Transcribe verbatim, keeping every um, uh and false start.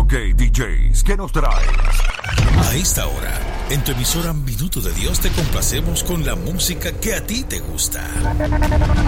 Ok, D Js, ¿qué nos traes? A esta hora, en tu emisora Minuto de Dios te complacemos con la música que a ti te gusta.